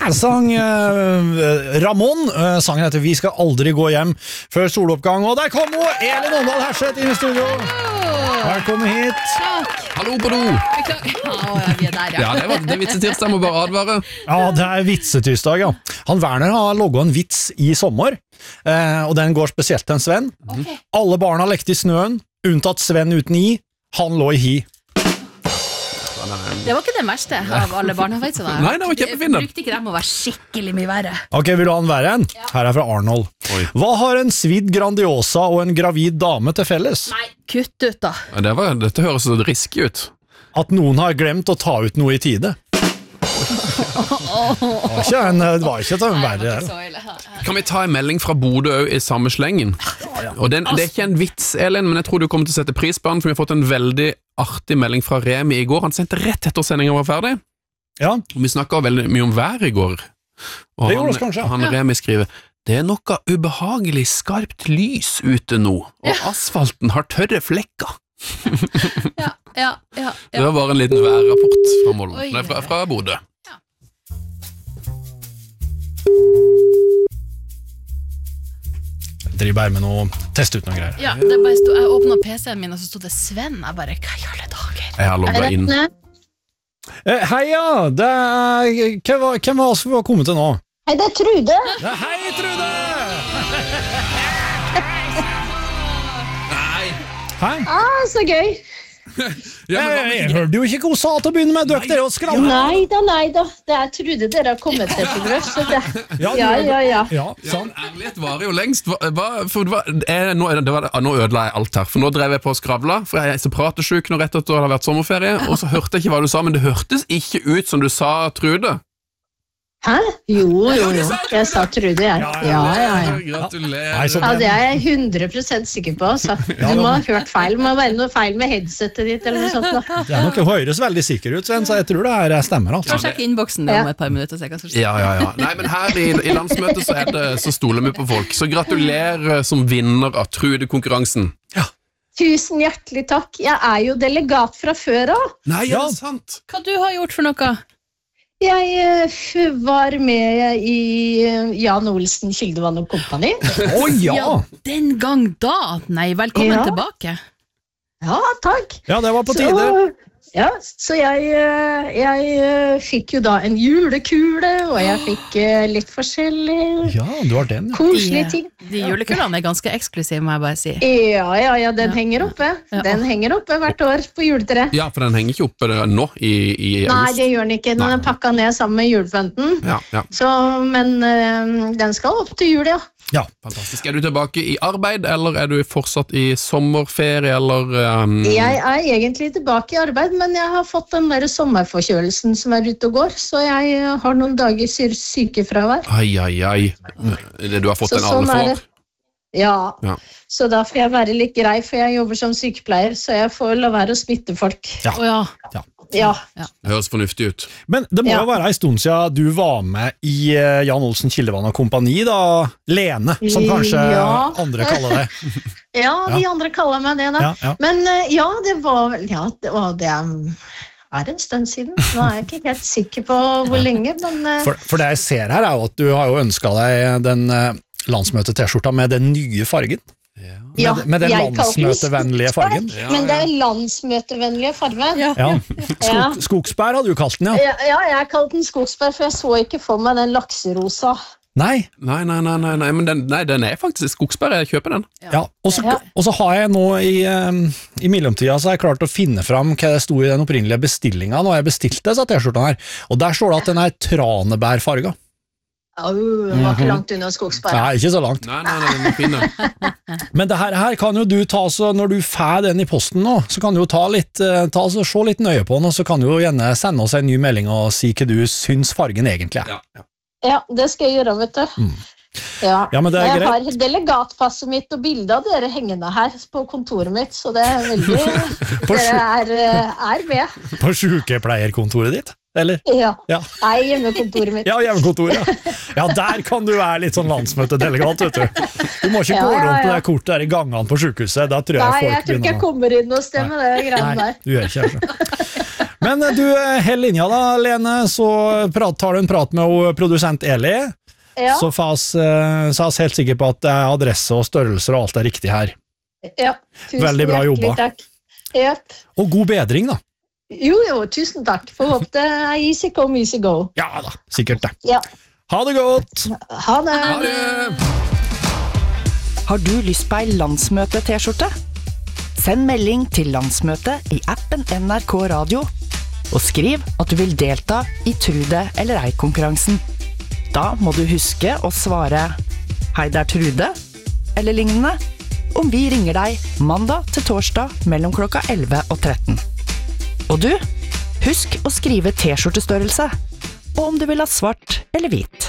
sang Ramon. Sangen heter Vi skal aldri gå hjem før soloppgang. Og der kom hun, Elin Åndal Herseth inn i studio. Velkommen hit. Hallo på do. Vi er der, Ja, det er vitsetirsdag, må bare advare. Ja, det er vitsetysdag, ja. Han Werner har logget en vits i sommer, og den går spesielt til en Sven. Alle barna lekte i snøen, unntatt Sven uten i. Han lå i hi. Det var ikke det verste av alle barnevitsene. Nei, det var kjempefint. Brukte ikke dem å være skikkelig mye verre. Ok, vil du ha en verre en? Her er fra Arnold. Oi. Hva har en svidd Grandiosa og en gravid dame til felles? Nei, kutt ut da. Ja, dette høres så risky ut. At noen har glemt å ta ut noe i tide. Det var ikke en verre. Kan vi ta en melding fra Bodø i samme slengen? Og det er ikke en vits, Elin, men jeg tror du kommer til å sette pris på den, for vi har fått en veldig artig melding fra Remi i går. Han sendte rett etter sendingen var ferdig. Ja. Og vi snakket veldig mye om vær i går. Og Det gjorde oss kanskje. Han Remi skriver: det er noe ubehagelig skarpt lys ute nå, og asfalten har tørre flekker. Ja. Det var bare en liten værrapport fra Molde. Oi. Nei, fra Bodø. Driver bare med noe, teste ut noen greier. Ja, det bare stod, jeg åpnet PC-en min, og så stod det Sven. Jeg bare, hva i alle dager? Jeg har logget inn. Hei, ja! Det er, hvem var oss vi var kommet til nå? Hei, det er Trude. Hei, Trude! Nei! Hei? Så gøy. Ja, men Jeg hørte jo ikke hva hun sa til å begynne med. Dere dere og skravle. Nei da. Det er Trude dere har kommet til for grøft. Så det... Ja. Ja, Ja, sant. men ærlighet varer jo lengst. Nå ødela jeg alt her. For nå drev jeg på å skravle, for jeg er så pratesjuk nå rett etter at det har vært sommerferie. Og så hørte jeg ikke hva du sa, men det hørtes ikke ut som du sa Trude. Hæ? Jo. Jeg sa Trude, jeg. Ja. Gratulerer. Nei, så Ja, det er jeg 100% sikker på. Altså. Du må ha hørt feil. Det må være noe feil med headsetet ditt eller noe sånt. Da. Det er nok, det høres veldig sikker ut, Sven, så jeg tror det her stemmer. Altså. Sjekk innboksen om et par minutter. Så jeg kan sortere. Ja. Nei, men her i landsmøtet så stoler vi på folk. Så gratulerer som vinner av Trude-konkurransen. Tusen hjertelig takk. Jeg er jo delegat fra før av. Nei, ja, det er sant. Hva du har gjort for noe? Jeg var med i Jan Olsen, Kildevann og Kompani. Ja, Den gang da. Nei, velkommen Ja. tilbake. Ja, takk. Ja, det var på tide. Så jeg fikk jo da en julekule, og jeg fikk litt forskjellig Ja, du har den, ja. koselige ting. De julekulene er ganske eksklusive, må jeg bare si. Ja, den henger oppe. Den henger oppe hvert år på juletreet. Ja, for den henger ikke oppe nå i Nei, august. det gjør den ikke. Den er pakka ned sammen med julepynten. Ja. Så, men den skal opp til jul, ja. Ja. Fantastisk. Er du tilbake i arbeid, eller er du fortsatt i sommerferie, eller Jeg er egentlig tilbake i arbeid, men jeg har fått den der sommerforkjølelsen som er ute og går, så jeg har noen dager sykefravær. Ai. Du har fått Så en sånn alle er får? det. Ja, Ja. så da får jeg være litt grei, for jeg jobber som sykepleier, så jeg får la være å smitte folk. Ja. Å ja. Ja, Det høres fornuftig ut. Men det må Ja. jo være en stund siden du var med i Jan Olsen, Kildevann og Kompani, da. Lene, som kanskje Ja. andre kaller det. de andre kaller meg det da. Ja. Men det var vel, det er en stund siden. Nå er jeg ikke helt sikker på hvor lenge, men For det jeg ser her er jo at du har jo ønsket deg den landsmøte-t-skjorta med den nye fargen. ja, Med den jeg kalte den landsmøtevennlige fargen. skogsbær, men det er landsmøtevennlige fargen. Ja. Ja. Ja. Skogsbær hadde du kalt den, ja. Ja, jeg kalte den skogsbær, for jeg så ikke for meg den lakserosa. Nei. Nei, men den er faktisk skogsbær. Jeg kjøper den. Ja. Og så har jeg nå i mellomtida så har jeg klart å finne fram hva det sto i den opprinnelige bestillinga når jeg bestilte disse t-skjortene her. Og der står det at den er tranebærfarga. Den var ikke langt unna skogsbær. Nei, ikke så langt. Nei, den er fin. Den. Men det her kan jo du ta, så når du får den i posten nå, så kan du jo se litt nøye på den, og så kan du jo gjerne sende oss en ny melding og si hva du syns fargen egentlig er. Ja. Ja, det skal jeg gjøre, vet du. Ja, men det er jeg greit. har delegatpasset mitt og bilde av dere hengende her på kontoret mitt, så det er veldig dere er med. På sykepleierkontoret ditt, eller? Ja. Ja. Nei, hjemmekontoret mitt. Ja, hjemmekontoret, ja. Ja, der kan du være litt sånn landsmøtedelegat, vet du. Du må ikke gå rundt på det kortet der i gangene på sykehuset, da tror jeg Nei, jeg folk tror ikke jeg kommer inn noe sted med det greiene Nei, der. du gjør ikke det. Men du, hell linja da, Lene, så tar du en prat med produsent Eli, så er jeg helt sikker på at adresse og størrelser og alt riktig her. Ja, veldig bra jobba. Takk. Yep. Og god bedring da. Jo, tusen takk. For håper det easy come, easy go. Ja da, sikkert det. Ja. Ha det godt! Ha det! Ha det! Har du lyst på ei landsmøte-t-skjorte? Send melding til landsmøtet i appen NRK Radio, og skriv at du vil delta i Trude eller ei-konkurransen. Da må du huske å svare «Hei, det Trude», eller lignende, om vi ringer deg mandag til torsdag mellom klokka 11 og 13. Og du, husk å skrive t-skjortestørrelse, og om du vil ha svart eller hvit.